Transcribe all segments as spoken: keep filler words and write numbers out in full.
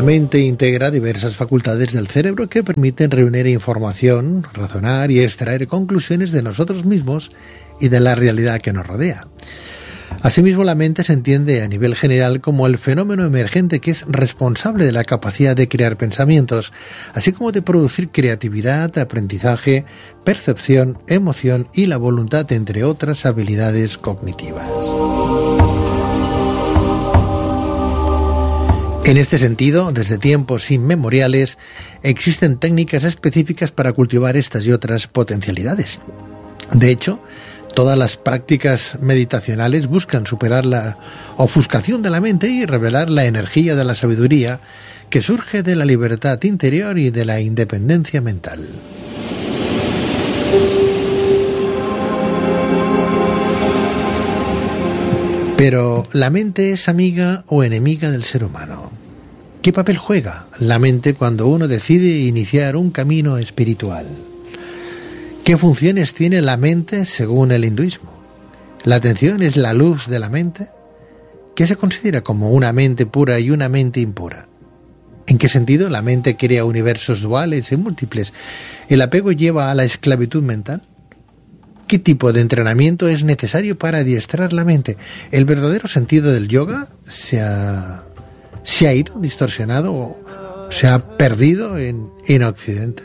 mente integra diversas facultades del cerebro que permiten reunir información, razonar y extraer conclusiones de nosotros mismos y de la realidad que nos rodea. Asimismo, la mente se entiende a nivel general como el fenómeno emergente que es responsable de la capacidad de crear pensamientos, así como de producir creatividad, aprendizaje, percepción, emoción y la voluntad, entre otras habilidades cognitivas. En este sentido, desde tiempos inmemoriales, existen técnicas específicas para cultivar estas y otras potencialidades. De hecho, todas las prácticas meditacionales buscan superar la ofuscación de la mente y revelar la energía de la sabiduría que surge de la libertad interior y de la independencia mental. Pero, ¿la mente es amiga o enemiga del ser humano? ¿Qué papel juega la mente cuando uno decide iniciar un camino espiritual? ¿Qué funciones tiene la mente según el hinduismo? ¿La atención es la luz de la mente? ¿Qué se considera como una mente pura y una mente impura? ¿En qué sentido la mente crea universos duales y múltiples? ¿El apego lleva a la esclavitud mental? ¿Qué tipo de entrenamiento es necesario para adiestrar la mente? ¿El verdadero sentido del yoga se ha, se ha ido distorsionado o se ha perdido en, en Occidente?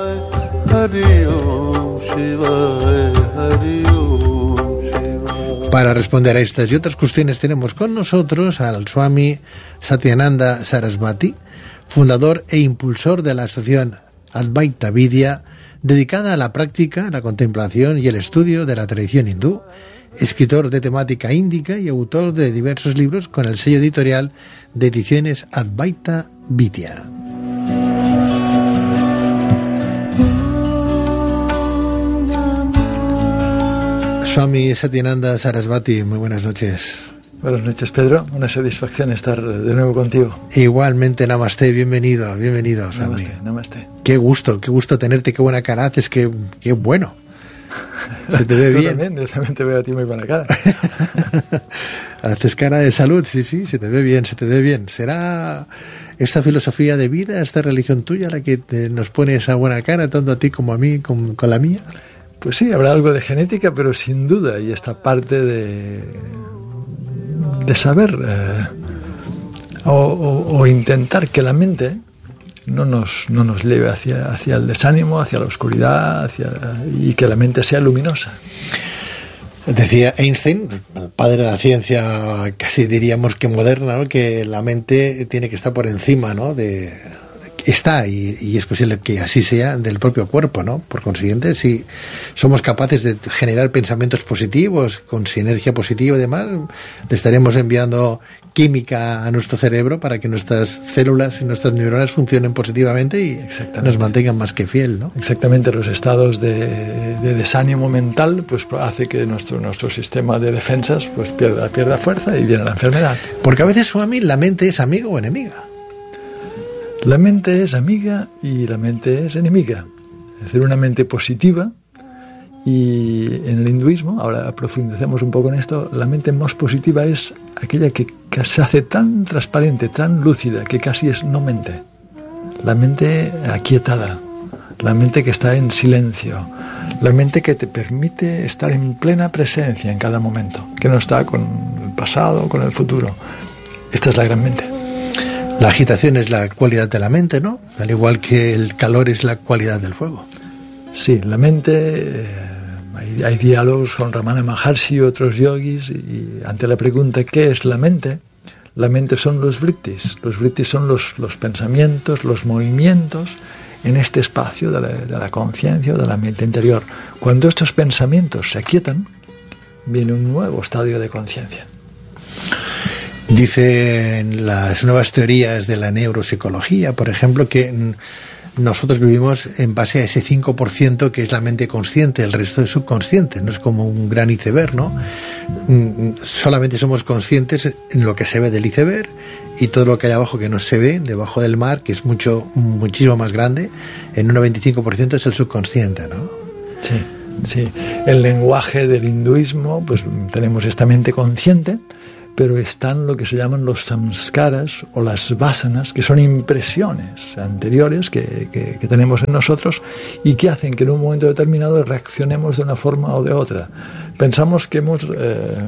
Para responder a estas y otras cuestiones tenemos con nosotros al Swami Satyananda Sarasvati, fundador e impulsor de la asociación Advaita Vidya, dedicada a la práctica, la contemplación y el estudio de la tradición hindú, escritor de temática índica y autor de diversos libros con el sello editorial de ediciones Advaita Vidya. Swami Satyananda Sarasvati, muy buenas noches. Buenas noches, Pedro. Una satisfacción estar de nuevo contigo. Igualmente, namaste, bienvenido, bienvenido, Swami. Namaste, namaste. Qué gusto, qué gusto tenerte, qué buena cara haces, qué, qué bueno. Se te ve Tú bien. También, yo también te veo a ti muy buena cara. Haces cara de salud, sí, sí, se te ve bien, se te ve bien. ¿Será esta filosofía de vida, esta religión tuya la que te, nos pone esa buena cara, tanto a ti como a mí, con, con la mía? Pues sí, habrá algo de genética, pero sin duda, y esta parte de... de saber eh, o, o, o intentar que la mente no nos, no nos lleve hacia, hacia el desánimo, hacia la oscuridad, hacia, y que la mente sea luminosa. Decía Einstein, el padre de la ciencia, casi diríamos que moderna, ¿no?, que la mente tiene que estar por encima, ¿no?, de... está y, y es posible que así sea del propio cuerpo, ¿no? Por consiguiente, si somos capaces de generar pensamientos positivos, con sinergia positiva y demás, le estaremos enviando química a nuestro cerebro para que nuestras células y nuestras neuronas funcionen positivamente y nos mantengan más que fiel, ¿no? Exactamente, los estados de, de desánimo mental pues hace que nuestro, nuestro sistema de defensas pues pierda, pierda fuerza y viene la enfermedad. Porque a veces, Swami, la mente es amiga o enemiga. La mente es amiga y la mente es enemiga. Es decir, una mente positiva, y en el hinduismo, ahora profundicemos un poco en esto, la mente más positiva es aquella que, que se hace tan transparente, tan lúcida, que casi es no mente. La mente aquietada, la mente que está en silencio, la mente que te permite estar en plena presencia en cada momento, que no está con el pasado, con el futuro. Esta es la gran mente. La agitación es la cualidad de la mente, ¿no? Al igual que el calor es la cualidad del fuego. Sí, la mente, eh, hay, hay diálogos con Ramana Maharshi y otros yogis, y ante la pregunta ¿qué es la mente?, la mente son los vrittis. Los vrittis son los, los pensamientos, los movimientos en este espacio de la, de la conciencia, de la mente interior. Cuando estos pensamientos se aquietan, viene un nuevo estadio de conciencia. Dicen las nuevas teorías de la neuropsicología, por ejemplo, que nosotros vivimos en base a ese cinco por ciento que es la mente consciente, el resto es subconsciente, no es como un gran iceberg, ¿no? Solamente somos conscientes en lo que se ve del iceberg, y todo lo que hay abajo que no se ve, debajo del mar, que es mucho, muchísimo más grande, en un noventa y cinco por ciento es el subconsciente, ¿no? Sí, sí. El lenguaje del hinduismo, pues tenemos esta mente consciente, pero están lo que se llaman los samskaras o las vasanas, que son impresiones anteriores que, que, que tenemos en nosotros y que hacen que en un momento determinado reaccionemos de una forma o de otra. Pensamos que hemos eh,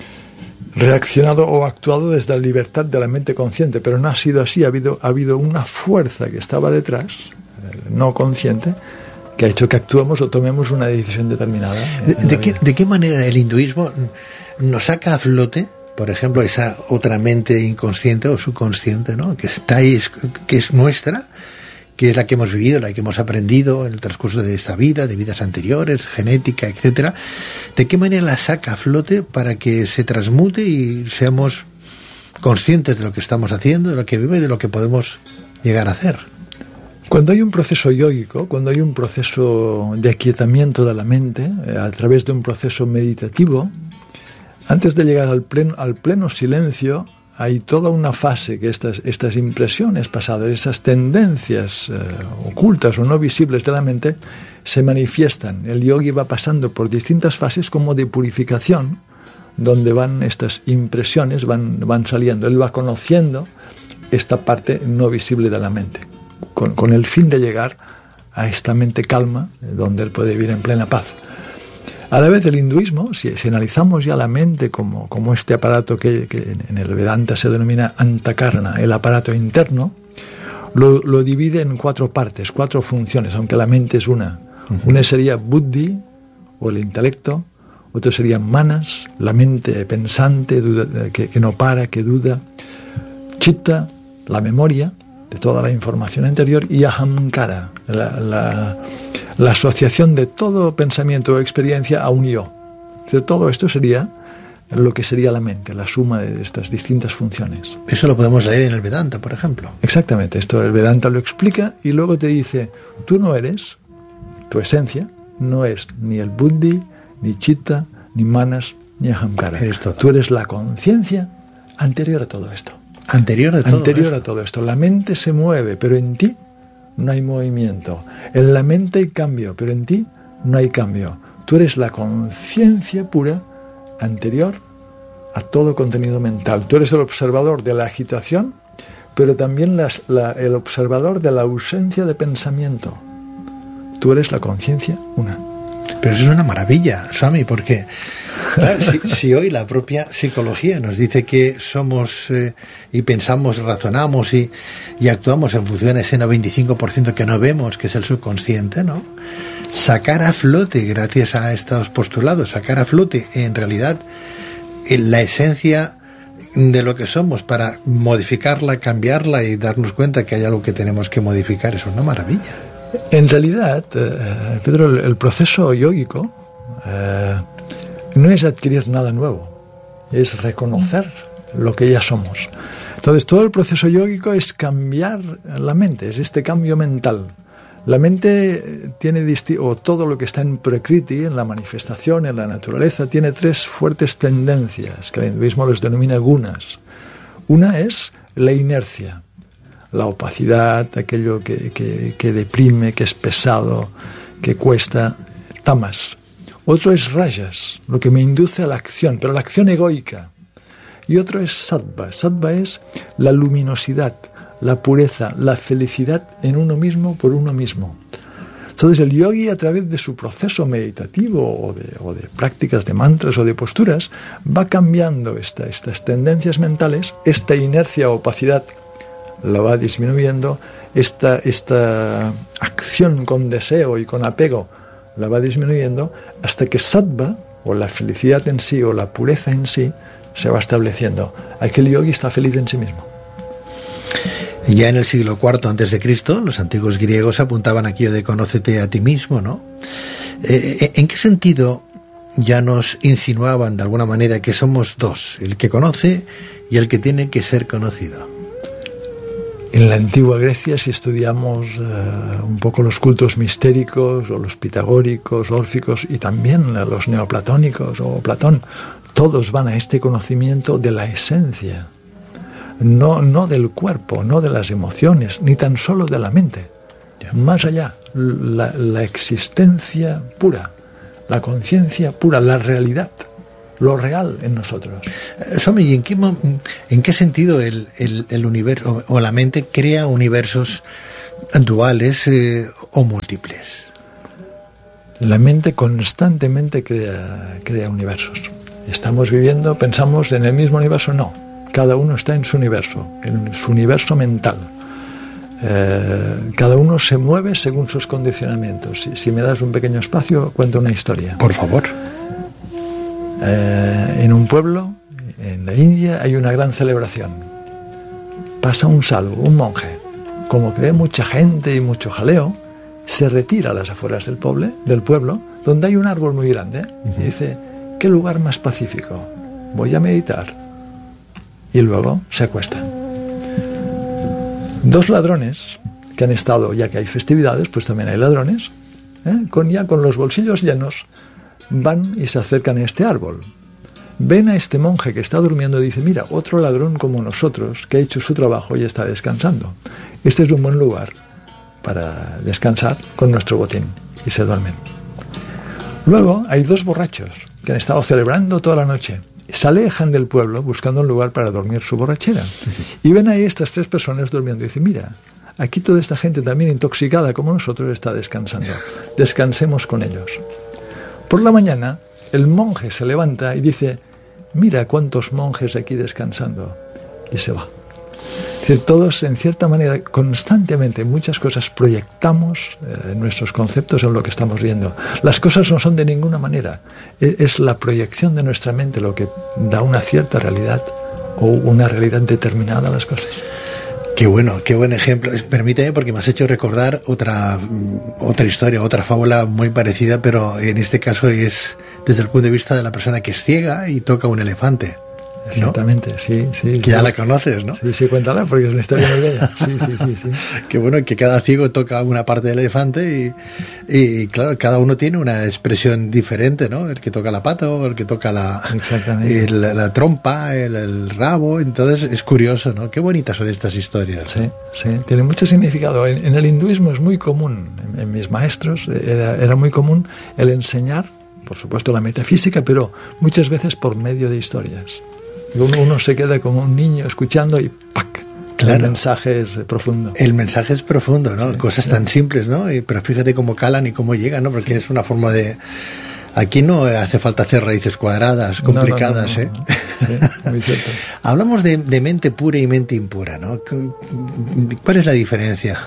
reaccionado o actuado desde la libertad de la mente consciente, pero no ha sido así. Ha habido, ha habido una fuerza que estaba detrás, eh, no consciente, que ha hecho que actuemos o tomemos una decisión determinada. ¿De, de, qué, ¿De qué manera el hinduismo nos saca a flote, por ejemplo, esa otra mente inconsciente o subconsciente, ¿no?, que está ahí, que es nuestra, que es la que hemos vivido, la que hemos aprendido en el transcurso de esta vida, de vidas anteriores, genética, etcétera? ¿De qué manera la saca a flote para que se transmute y seamos conscientes de lo que estamos haciendo, de lo que vive y de lo que podemos llegar a hacer? Cuando hay un proceso yógico, cuando hay un proceso de aquietamiento de la mente, eh, a través de un proceso meditativo, antes de llegar al pleno, al pleno silencio, hay toda una fase que estas, estas impresiones pasadas, esas tendencias eh, ocultas o no visibles de la mente, se manifiestan. El yogi va pasando por distintas fases como de purificación, donde van estas impresiones, van, van saliendo. Él va conociendo esta parte no visible de la mente, con, con el fin de llegar a esta mente calma, donde él puede vivir en plena paz. A la vez del hinduismo, si, si analizamos ya la mente como, como este aparato que, que en el Vedanta se denomina antakarna, el aparato interno, lo, lo divide en cuatro partes, cuatro funciones, aunque la mente es una. Uh-huh. Una sería buddhi, o el intelecto; otro sería manas, la mente pensante, duda, que, que no para, que duda; chitta, la memoria de toda la información anterior; y ahamkara, la... la la asociación de todo pensamiento o experiencia a un yo. Entonces, todo esto sería lo que sería la mente, la suma de estas distintas funciones. Eso lo podemos leer en el Vedanta, por ejemplo. Exactamente, esto el Vedanta lo explica y luego te dice, tú no eres, tu esencia no es ni el buddhi, ni chitta, ni manas, ni ahamkara. Eres todo. Tú eres la conciencia anterior a todo esto. Anterior a todo Anterior esto. a todo esto. La mente se mueve, pero en ti no hay movimiento. En la mente hay cambio, pero en ti no hay cambio. Tú eres la conciencia pura anterior a todo contenido mental. Tú eres el observador de la agitación, pero también la, la, el observador de la ausencia de pensamiento. Tú eres la conciencia una. Pero eso es una maravilla, Swami, porque claro, si, si hoy la propia psicología nos dice que somos eh, y pensamos, razonamos y, y actuamos en función de ese noventa y cinco por ciento que no vemos, que es el subconsciente, ¿no? Sacar a flote, gracias a estos postulados, sacar a flote en realidad en la esencia de lo que somos para modificarla, cambiarla y darnos cuenta que hay algo que tenemos que modificar, eso es una maravilla. En realidad, eh, Pedro, el, el proceso yógico eh, no es adquirir nada nuevo, es reconocer lo que ya somos. Entonces, todo el proceso yógico es cambiar la mente, es este cambio mental. La mente tiene, disti- o todo lo que está en prakriti, en la manifestación, en la naturaleza, tiene tres fuertes tendencias, que el hinduismo los denomina gunas. Una es la inercia, la opacidad, aquello que, que, que deprime, que es pesado, que cuesta, tamas. Otro es rajas, lo que me induce a la acción, pero la acción egoica. Y otro es sattva. Sattva es la luminosidad, la pureza, la felicidad en uno mismo por uno mismo. Entonces el yogi, a través de su proceso meditativo o de, o de prácticas de mantras o de posturas, va cambiando esta, estas tendencias mentales, esta inercia o opacidad la va disminuyendo, esta, esta acción con deseo y con apego la va disminuyendo, hasta que sattva, o la felicidad en sí, o la pureza en sí, se va estableciendo. Aquel yogi está feliz en sí mismo. Ya en el siglo cuarto antes de Cristo, los antiguos griegos apuntaban aquello de conócete a ti mismo, ¿no? Eh, ¿En qué sentido ya nos insinuaban de alguna manera que somos dos, el que conoce y el que tiene que ser conocido? En la antigua Grecia, si estudiamos uh, un poco los cultos mistéricos, o los pitagóricos, órficos, y también los neoplatónicos o Platón, todos van a este conocimiento de la esencia, no, no del cuerpo, no de las emociones, ni tan solo de la mente. Más allá, la, la existencia pura, la conciencia pura, la realidad lo real en nosotros. Swami, ¿y en qué, en qué sentido el, el, el universo o la mente crea universos duales eh, o múltiples? La mente constantemente crea, crea universos. Estamos viviendo, pensamos en el mismo universo, no. Cada uno está en su universo, en su universo mental. Eh, cada uno se mueve según sus condicionamientos. Si, si me das un pequeño espacio, cuento una historia. Por favor. Eh, en un pueblo, en la India, hay una gran celebración. Pasa un sadhu, un monje, como que ve mucha gente y mucho jaleo, se retira a las afueras del pueblo, del pueblo, donde hay un árbol muy grande, uh-huh. y dice, ¿qué lugar más pacífico? Voy a meditar. Y luego se acuesta. Dos ladrones que han estado, ya que hay festividades, pues también hay ladrones, ¿eh? con ya con los bolsillos llenos, van y se acercan a este árbol. Ven a este monje que está durmiendo y dice, mira, otro ladrón como nosotros, que ha hecho su trabajo y está descansando. Este es un buen lugar para descansar con nuestro botín, y se duermen. Luego hay dos borrachos que han estado celebrando toda la noche. Se alejan del pueblo buscando un lugar para dormir su borrachera. Y ven ahí estas tres personas durmiendo y dicen, mira, aquí toda esta gente también intoxicada como nosotros está descansando. Descansemos con ellos. Por la mañana, el monje se levanta y dice, mira cuántos monjes aquí descansando. Y se va. Es decir, todos, en cierta manera, constantemente, muchas cosas proyectamos eh, nuestros conceptos en lo que estamos viendo. Las cosas no son de ninguna manera. Es, es la proyección de nuestra mente lo que da una cierta realidad o una realidad determinada a las cosas. Qué bueno, qué buen ejemplo. Permíteme, porque me has hecho recordar otra, otra historia, otra fábula muy parecida, pero en este caso es desde el punto de vista de la persona que es ciega y toca un elefante. Exactamente, ¿no? sí, sí. Que sí. Ya la conoces, ¿no? Sí, sí, cuéntala, porque es una historia muy bella. Sí, sí, sí, sí. Qué bueno que cada ciego toca una parte del elefante y, y, claro, cada uno tiene una expresión diferente, ¿no? El que toca la pata o el que toca la, el, la, la trompa, el, el rabo. Entonces es curioso, ¿no? Qué bonitas son estas historias. Sí, sí, tiene mucho significado. En, en el hinduismo es muy común, en, en mis maestros era, era muy común el enseñar, por supuesto, la metafísica, pero muchas veces por medio de historias. Uno, uno se queda como un niño escuchando y ¡pac! Claro. El mensaje es profundo. El mensaje es profundo, ¿no? Sí, Cosas sí. tan simples, ¿no? Y, pero fíjate cómo calan y cómo llegan, ¿no? Porque sí. es una forma de... Aquí no hace falta hacer raíces cuadradas, complicadas, no, no, no, no, no. ¿eh? Sí, muy cierto. Hablamos de, de mente pura y mente impura, ¿no? ¿Cuál es la diferencia?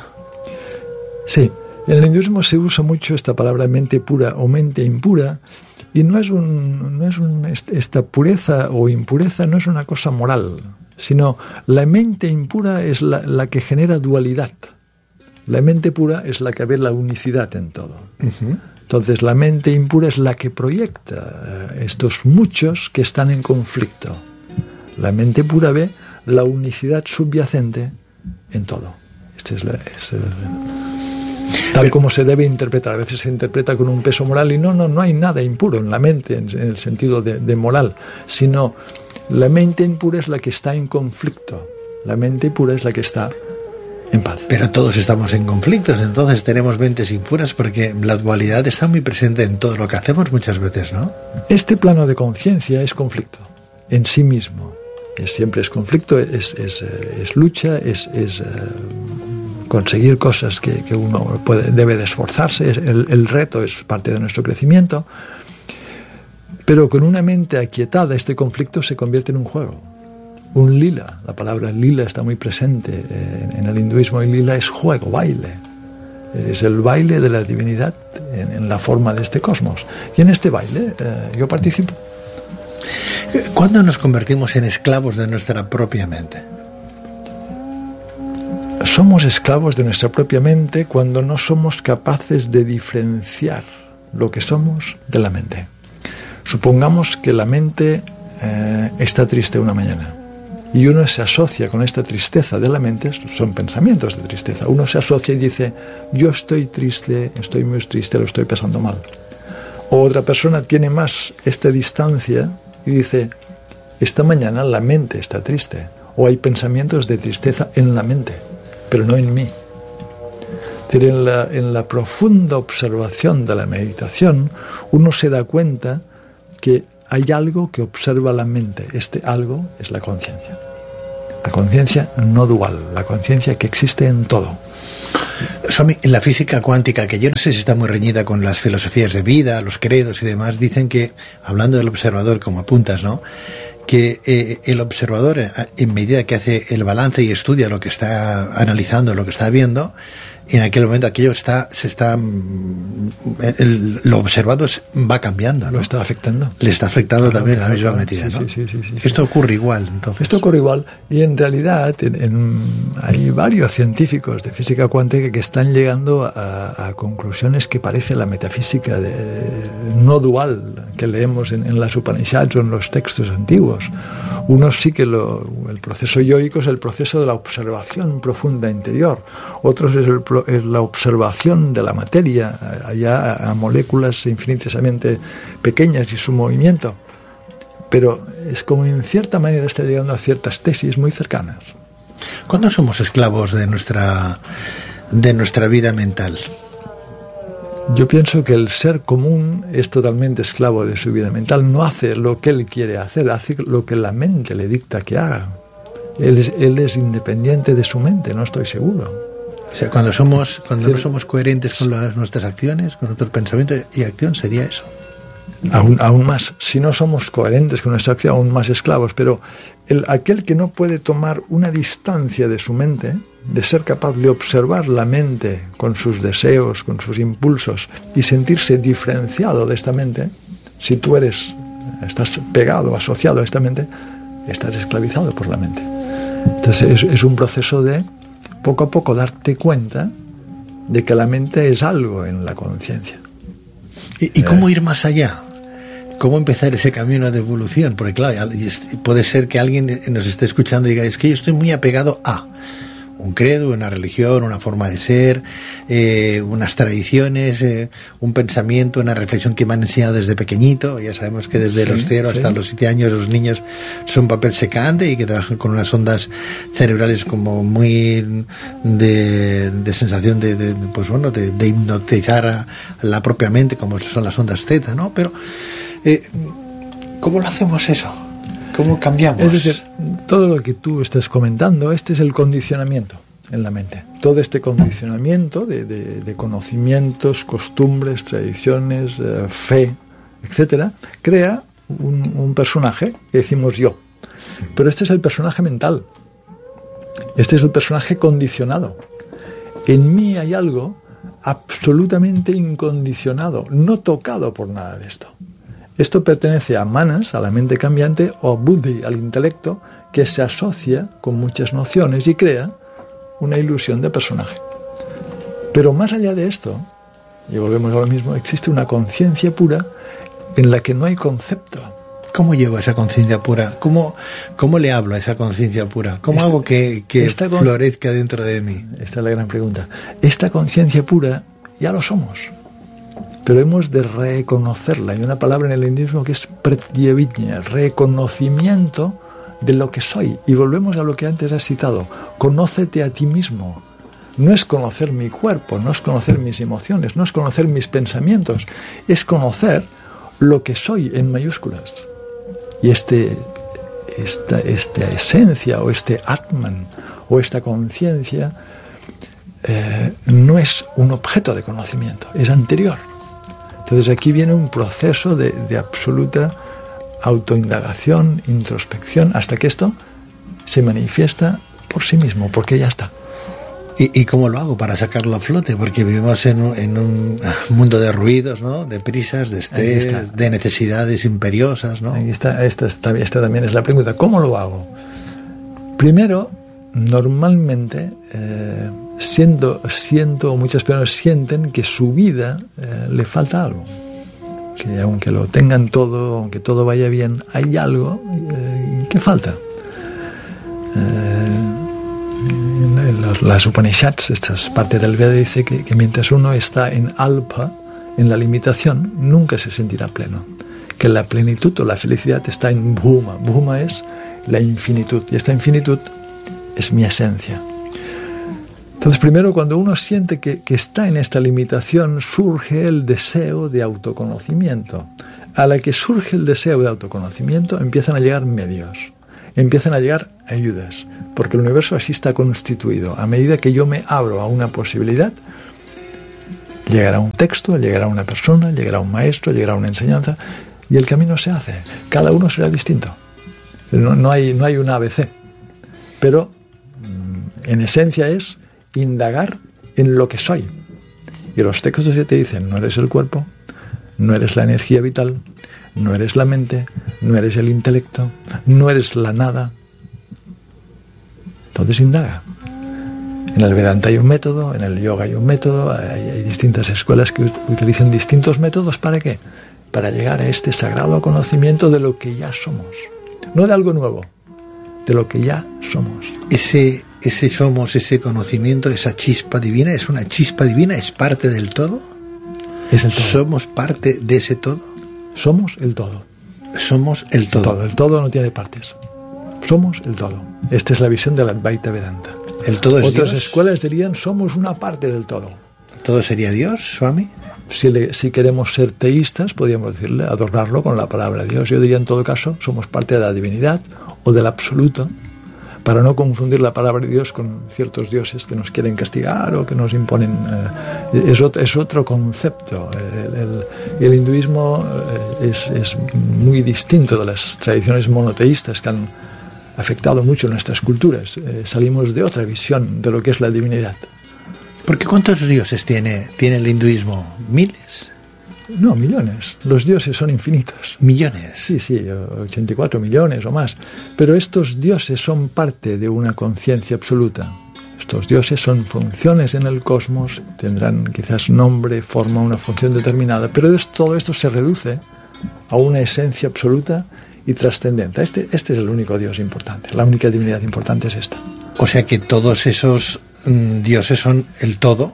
Sí, en el hinduismo se usa mucho esta palabra mente pura o mente impura. Y no es un, no es un, esta pureza o impureza no es una cosa moral, sino la mente impura es la, la que genera dualidad. La mente pura es la que ve la unicidad en todo. Uh-huh. Entonces la mente impura es la que proyecta estos muchos que están en conflicto. La mente pura ve la unicidad subyacente en todo. Este es la... Es el, tal como se debe interpretar. A veces se interpreta con un peso moral y no, no, no hay nada impuro en la mente en, en el sentido de, de moral, sino la mente impura es la que está en conflicto, la mente pura es la que está en paz. Pero todos estamos en conflictos, entonces tenemos mentes impuras porque la dualidad está muy presente en todo lo que hacemos muchas veces, ¿no? Este plano de conciencia es conflicto en sí mismo, es, siempre es conflicto, es, es, es lucha, es... es conseguir cosas que, que uno puede, debe de esforzarse, el, el reto es parte de nuestro crecimiento, pero con una mente aquietada este conflicto se convierte en un juego, un lila. La palabra lila está muy presente en, en el hinduismo, y lila es juego, baile, es el baile de la divinidad en, en la forma de este cosmos, y en este baile eh, yo participo. ¿Cuándo nos convertimos en esclavos de nuestra propia mente? Somos esclavos de nuestra propia mente cuando no somos capaces de diferenciar lo que somos de la mente. Supongamos que la mente eh, está triste una mañana y uno se asocia con esta tristeza de la mente, son pensamientos de tristeza, uno se asocia y dice, yo estoy triste, estoy muy triste, lo estoy pasando mal. O otra persona tiene más esta distancia y dice, esta mañana la mente está triste, o hay pensamientos de tristeza en la mente, pero no en mí. Es decir, en la, en la profunda observación de la meditación, uno se da cuenta que hay algo que observa la mente. Este algo es la conciencia. La conciencia no dual, la conciencia que existe en todo. Swami, en la física cuántica, que yo no sé si está muy reñida con las filosofías de vida, los credos y demás, dicen que, hablando del observador, como apuntas, ¿no?, que eh, el observador, en medida que hace el balance y estudia lo que está analizando, lo que está viendo, en aquel momento aquello está, se está, el, lo observado va cambiando, ¿no? Lo está afectando. Le está afectando claro, también claro, a la misma claro. medida, sí, ¿no? Sí, sí, sí, sí, Esto sí. ocurre igual, entonces. Esto ocurre igual, y en realidad en, en, hay varios científicos de física cuántica que están llegando a, a conclusiones que parece la metafísica de, no dual que leemos en, en las Upanishads o en los textos antiguos. Unos sí que lo, el proceso yoico es el proceso de la observación profunda interior, otros es, el, es la observación de la materia, allá a moléculas infinitesamente pequeñas y su movimiento. Pero es como en cierta manera está llegando a ciertas tesis muy cercanas. ¿Cuándo somos esclavos de nuestra, de nuestra vida mental? Yo pienso que el ser común es totalmente esclavo de su vida mental. No hace lo que él quiere hacer, hace lo que la mente le dicta que haga. Él es, él es independiente de su mente, no estoy seguro. O sea, cuando somos, cuando no somos coherentes con las, nuestras acciones, con nuestros pensamientos y acción, sería eso. Aún, aún más, si no somos coherentes con nuestra acción, aún más esclavos. Pero el, aquel que no puede tomar una distancia de su mente, de ser capaz de observar la mente con sus deseos, con sus impulsos y sentirse diferenciado de esta mente, si tú eres, estás pegado, asociado a esta mente, estás esclavizado por la mente. Entonces es, es un proceso de poco a poco darte cuenta de que la mente es algo en la conciencia. ¿Y, y cómo ir más allá? ¿Cómo empezar ese camino de evolución? Porque claro, puede ser que alguien nos esté escuchando y diga, es que yo estoy muy apegado a un credo, una religión, una forma de ser, eh, unas tradiciones, eh, un pensamiento, una reflexión que me han enseñado desde pequeñito. Ya sabemos que desde sí, los cero sí. hasta los siete años los niños son papel secante y que trabajan con unas ondas cerebrales como muy de, de sensación de, de, pues bueno, de, de hipnotizar a la propia mente, como son las ondas zeta, ¿no? Pero eh, ¿cómo lo hacemos eso? ¿Cómo cambiamos? Es decir, todo lo que tú estás comentando, este es el condicionamiento en la mente. Todo este condicionamiento de, de, de conocimientos, costumbres, tradiciones, eh, fe, etcétera, crea un, un personaje que decimos yo. Pero este es el personaje mental. Este es el personaje condicionado. En mí hay algo absolutamente incondicionado, no tocado por nada de esto. Esto pertenece a manas, a la mente cambiante, o buddhi, al intelecto, que se asocia con muchas nociones y crea una ilusión de personaje. Pero más allá de esto, y volvemos a lo mismo, existe una conciencia pura en la que no hay concepto. ¿Cómo llego a esa conciencia pura? ¿Cómo, ¿Cómo le hablo a esa conciencia pura? ¿Cómo esta, hago que, que esta florezca dentro de mí? Esta es la gran pregunta. Esta conciencia pura ya lo somos. Pero hemos de reconocerla. Hay una palabra en el hinduismo que es pratyabhijna, reconocimiento de lo que soy. Y volvemos a lo que antes has citado. Conócete a ti mismo. No es conocer mi cuerpo, no es conocer mis emociones, no es conocer mis pensamientos. Es conocer lo que soy en mayúsculas. Y este, esta, esta esencia o este Atman o esta conciencia eh, no es un objeto de conocimiento, es anterior. Entonces aquí viene un proceso de, de absoluta autoindagación, introspección, hasta que esto se manifiesta por sí mismo, porque ya está. ¿Y, y cómo lo hago para sacarlo a flote? Porque vivimos en un, en un mundo de ruidos, ¿no? De prisas, de estrés, de necesidades imperiosas, ¿no? Ahí está, esta, esta, esta también es la pregunta. ¿Cómo lo hago? Primero, normalmente eh, siento, siento, muchas personas sienten que su vida eh, le falta algo. Que aunque lo tengan todo, aunque todo vaya bien, hay algo eh, que falta. Eh, Las, las Upanishads, esta parte del Veda, dice que, que mientras uno está en alpa, en la limitación, nunca se sentirá pleno. Que la plenitud o la felicidad está en bhuma. Bhuma es la infinitud, y esta infinitud es mi esencia. Entonces, primero, cuando uno siente que, que está en esta limitación, surge el deseo de autoconocimiento. a la que surge el deseo de autoconocimiento, empiezan a llegar medios, empiezan a llegar ayudas, porque el universo así está constituido. A medida que yo me abro a una posibilidad, llegará un texto, llegará una persona, llegará un maestro, llegará una enseñanza, y el camino se hace. Cada uno será distinto. No, no hay, no hay un A B C. Pero en esencia es indagar en lo que soy. Y los textos ya te dicen, no eres el cuerpo, no eres la energía vital, no eres la mente, no eres el intelecto, no eres la nada. Entonces indaga. En el Vedanta hay un método, en el yoga hay un método, hay, hay distintas escuelas que utilizan distintos métodos. ¿Para qué? Para llegar a este sagrado conocimiento de lo que ya somos. No de algo nuevo, de lo que ya somos. Ese, ese somos, ese conocimiento, esa chispa divina, ¿es una chispa divina? ¿Es parte del todo? Es el todo. ¿Somos parte de ese todo? Somos el todo. Somos el todo. El todo, el todo no tiene partes. Somos el todo. Esta es la visión del Advaita Vedanta. ¿El todo es Otras Dios? escuelas dirían somos una parte del todo. ¿Todo sería Dios, Swami? Si, le, si queremos ser teístas, podríamos decirle, adornarlo con la palabra Dios. Yo diría en todo caso, somos parte de la divinidad o del absoluto, para no confundir la palabra Dios con ciertos dioses que nos quieren castigar o que nos imponen. Eh, es, otro, es otro concepto. El, el, el hinduismo eh, es, es muy distinto de las tradiciones monoteístas que han afectado mucho nuestras culturas. Eh, salimos de otra visión de lo que es la divinidad. Porque ¿cuántos dioses tiene, tiene el hinduismo? ¿Miles? No, millones. Los dioses son infinitos. ¿Millones? Sí, sí, ochenta y cuatro millones o más. Pero estos dioses son parte de una conciencia absoluta. Estos dioses son funciones en el cosmos, tendrán quizás nombre, forma, una función determinada, pero todo esto se reduce a una esencia absoluta y trascendente. Este, este es el único Dios importante, la única divinidad importante es esta. O sea que todos esos mm, dioses son el todo.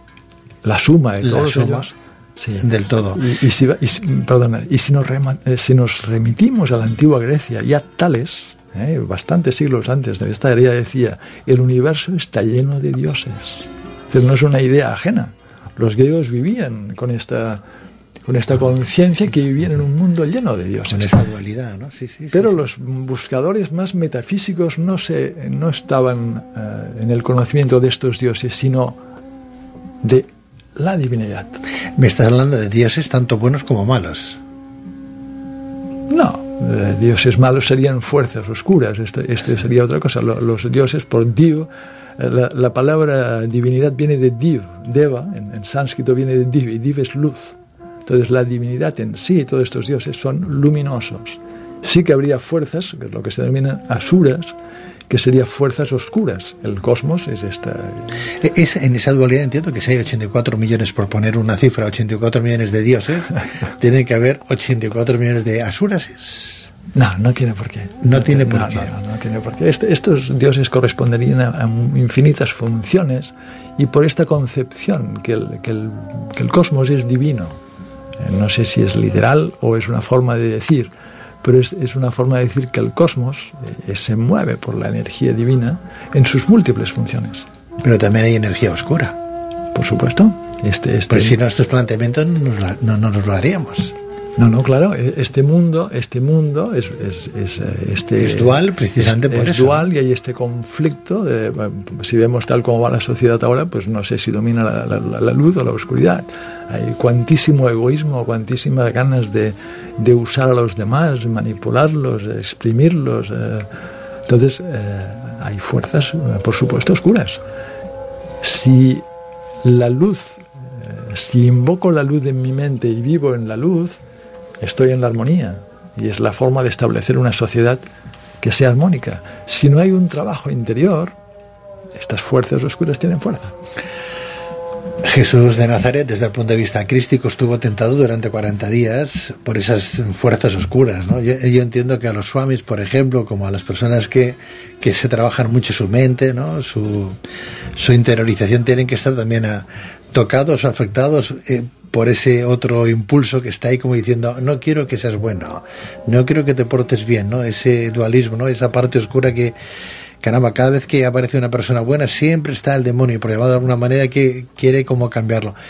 La suma de todos la suma ellos. Sí. Del todo. Y, y, si, y, si, perdona, y si, nos rema, eh, si nos remitimos a la antigua Grecia, ya Tales, eh, bastantes siglos antes de esta era, decía, el universo está lleno de dioses. Pero no es una idea ajena. Los griegos vivían con esta, con esta conciencia que vivían en un mundo lleno de dioses. Con esta dualidad, ¿no? Sí, sí, Pero sí, los sí. buscadores más metafísicos no, se, no estaban uh, en el conocimiento de estos dioses, sino de la divinidad. Me estás hablando de dioses tanto buenos como malos. No, eh, dioses malos serían fuerzas oscuras. Este, este sería otra cosa. Los, los dioses, por Div, eh, la, la palabra divinidad viene de Div, Deva, en, en sánscrito viene de Div, y Div es luz. Entonces la divinidad en sí, todos estos dioses son luminosos. Sí que habría fuerzas, que es lo que se denomina asuras, que serían fuerzas oscuras. El cosmos es esta... Es, en esa dualidad entiendo que si hay ochenta y cuatro millones, por poner una cifra, ochenta y cuatro millones de dioses, tiene que haber ochenta y cuatro millones de asuras. No, no tiene por qué. No, no tiene por no, qué. No, no, no tiene por qué. Este, estos dioses corresponderían a, a infinitas funciones y por esta concepción que el, que el, que el cosmos es divino. Eh, no sé si es literal o es una forma de decir, pero es, es una forma de decir que el cosmos eh, se mueve por la energía divina en sus múltiples funciones. Pero también hay energía oscura. Por supuesto. Este, este... Pues si no, estos planteamientos no nos, la, no, no nos lo haríamos. No, no, claro, este mundo, este mundo es, es, es, este, es dual precisamente es, por es eso. Es dual y hay este conflicto. De, si vemos tal como va la sociedad ahora, pues no sé si domina la, la, la luz o la oscuridad. Hay cuantísimo egoísmo, cuantísimas ganas de, de usar a los demás, manipularlos, exprimirlos. Eh. Entonces, eh, hay fuerzas, por supuesto, oscuras. Si la luz, eh, si invoco la luz en mi mente y vivo en la luz, estoy en la armonía y es la forma de establecer una sociedad que sea armónica. Si no hay un trabajo interior, estas fuerzas oscuras tienen fuerza. Jesús de Nazaret, desde el punto de vista crístico, estuvo tentado durante cuarenta días por esas fuerzas oscuras, ¿no? Yo, yo entiendo que a los swamis, por ejemplo, como a las personas que, que se trabajan mucho su mente, ¿no? su, su interiorización, tienen que estar también a, tocados o afectados eh, por ese otro impulso que está ahí como diciendo, no quiero que seas bueno, no quiero que te portes bien, ¿no? Ese dualismo, ¿no? Esa parte oscura que, caramba, cada vez que aparece una persona buena siempre está el demonio, por llamado de alguna manera, que quiere como cambiarlo.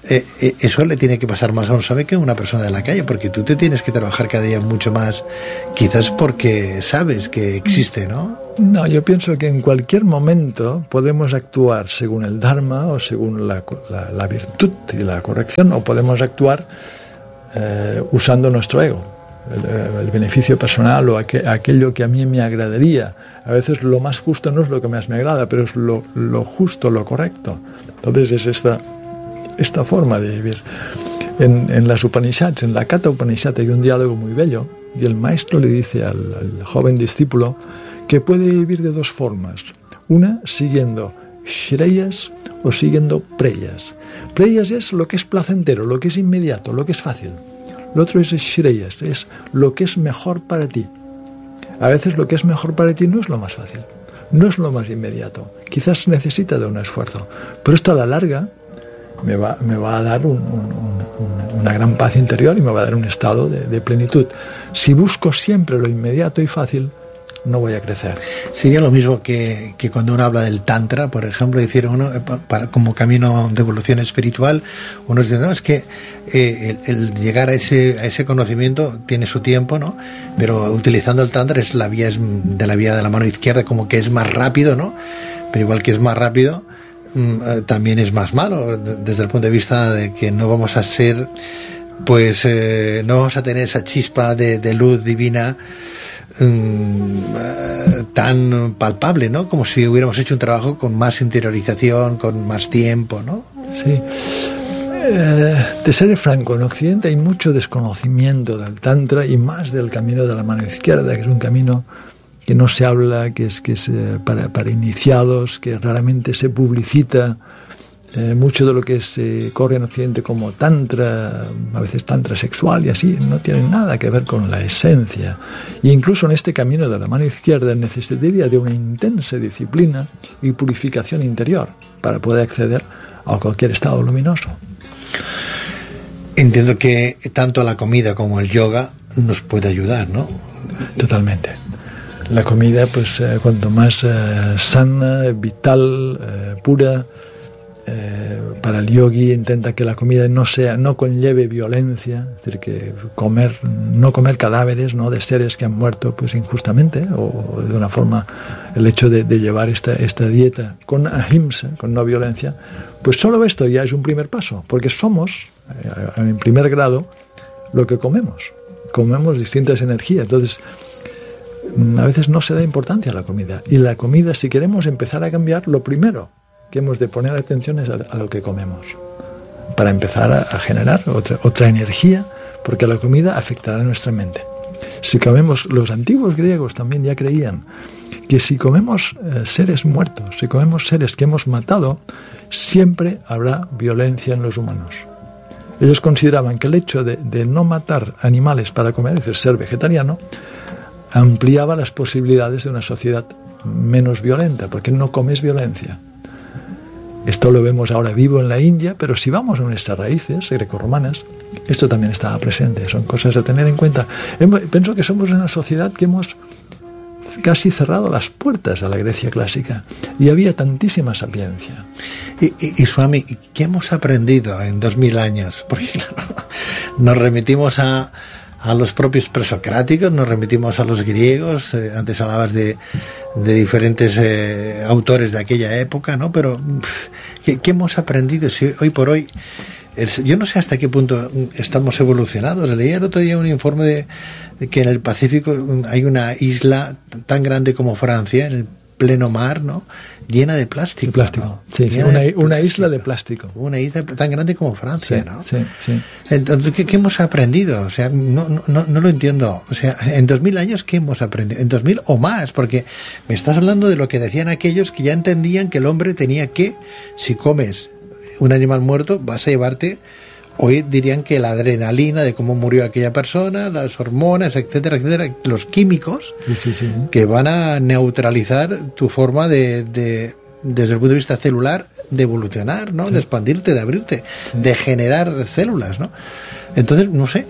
eh, eh, eso le tiene que pasar más a un sabe que a una persona de la calle, porque tú te tienes que trabajar cada día mucho más, quizás porque sabes que existe, ¿no? No, yo pienso que en cualquier momento podemos actuar según el Dharma o según la, la, la virtud y la corrección, o podemos actuar eh, usando nuestro ego, el, el beneficio personal o aqu aquello que a mí me agradaría. A veces lo más justo no es lo que más me agrada, pero es lo, lo justo, lo correcto. Entonces es esta, esta forma de vivir. En, en las Upanishads, en la Katha Upanishad, hay un diálogo muy bello, y el maestro le dice al, al joven discípulo que puede vivir de dos formas. Una, siguiendo Shreyas o siguiendo Preyas. Preyas es lo que es placentero, lo que es inmediato, lo que es fácil. Lo otro es Shreyas, es lo que es mejor para ti. A veces lo que es mejor para ti no es lo más fácil, no es lo más inmediato. Quizás necesita de un esfuerzo, pero esto a la larga me va, me va a dar un, un, un, una gran paz interior y me va a dar un estado de, de plenitud. Si busco siempre lo inmediato y fácil, no voy a crecer. Sería lo mismo que, que cuando uno habla del Tantra, por ejemplo, decir uno, para, como camino de evolución espiritual, uno dice, no, es que eh, el, el llegar a ese, a ese conocimiento tiene su tiempo, ¿no? Pero utilizando el Tantra es la vía es de la vía de la mano izquierda, como que es más rápido, ¿no? Pero igual que es más rápido, mm, también es más malo, desde el punto de vista de que no vamos a ser, pues, eh, no vamos a tener esa chispa de, de luz divina tan palpable, ¿no? Como si hubiéramos hecho un trabajo con más interiorización, con más tiempo, ¿no? Sí. Eh, te seré franco, en Occidente hay mucho desconocimiento del Tantra y más del camino de la mano izquierda, que es un camino que no se habla, que es, que es eh, para, para iniciados, que raramente se publicita. Eh, mucho de lo que se corre en Occidente como tantra, a veces tantra sexual y así, no tiene nada que ver con la esencia. E incluso en este camino de la mano izquierda necesitaría de una intensa disciplina y purificación interior para poder acceder a cualquier estado luminoso. Entiendo que tanto la comida como el yoga nos puede ayudar, ¿no? Totalmente. La comida, pues eh, cuanto más eh, sana, vital, eh, pura. Eh, para el yogi intenta que la comida no sea, no conlleve violencia, es decir, que comer, no comer cadáveres, no de seres que han muerto pues injustamente o de una forma, el hecho de, de llevar esta, esta dieta con ahimsa, con no violencia, pues solo esto ya es un primer paso, porque somos eh, en primer grado lo que comemos, comemos distintas energías, entonces a veces no se da importancia a la comida, y la comida, si queremos empezar a cambiar, lo primero que hemos de poner atención es a, a lo que comemos, para empezar a, a generar otra, otra energía, porque la comida afectará a nuestra mente. Si comemos, los antiguos griegos también ya creían que si comemos eh, seres muertos, si comemos seres que hemos matado, siempre habrá violencia en los humanos. Ellos consideraban que el hecho de, de no matar animales para comer, es decir, ser vegetariano, ampliaba las posibilidades de una sociedad menos violenta, porque no comes violencia. Esto lo vemos ahora vivo en la India, pero si vamos a nuestras raíces grecorromanas, esto también estaba presente. Son cosas a tener en cuenta. Pienso que somos una sociedad que hemos casi cerrado las puertas a la Grecia clásica y había tantísima sapiencia. Y, y, y Swami, ¿qué hemos aprendido en dos mil años? Porque claro, nos remitimos a... a los propios presocráticos, nos remitimos a los griegos, eh, antes hablabas de, de diferentes eh, autores de aquella época, ¿no? Pero ¿qué, qué hemos aprendido? Si hoy por hoy, el, yo no sé hasta qué punto estamos evolucionados. Leí el otro día un informe de, de que en el Pacífico hay una isla tan grande como Francia, en el pleno mar, ¿no? Llena de plástico. De plástico. ¿No? Sí, sí, una, de una isla de plástico. Una isla tan grande como Francia, sí, ¿no? Sí, sí. Entonces, ¿qué, qué hemos aprendido? O sea, no, no, no lo entiendo. O sea, en dos mil años, ¿qué hemos aprendido? En dos mil o más, porque me estás hablando de lo que decían aquellos que ya entendían que el hombre tenía que, si comes un animal muerto, vas a llevarte... Hoy dirían que la adrenalina de cómo murió aquella persona, las hormonas, etcétera, etcétera, los químicos sí, sí, sí. que van a neutralizar tu forma de, de, desde el punto de vista celular, de evolucionar, ¿no? Sí. De expandirte, de abrirte, sí. De generar células, ¿no? Entonces, no sé,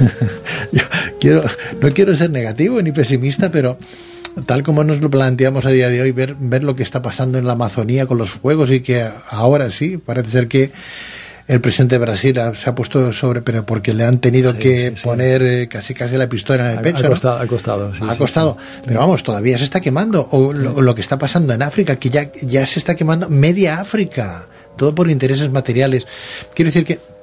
yo quiero, no quiero ser negativo ni pesimista, pero tal como nos lo planteamos a día de hoy, ver, ver lo que está pasando en la Amazonía con los fuegos y que ahora sí, parece ser que el presidente de Brasil ha, se ha puesto sobre, pero porque le han tenido sí, que sí, sí. poner eh, casi casi la pistola en el pecho. Ha costado, ¿no? ha costado. Sí, ha sí, costado. Sí. Pero vamos, todavía se está quemando. O lo, sí. lo que está pasando en África, que ya, ya se está quemando media África. Todo por intereses materiales. Quiero decir que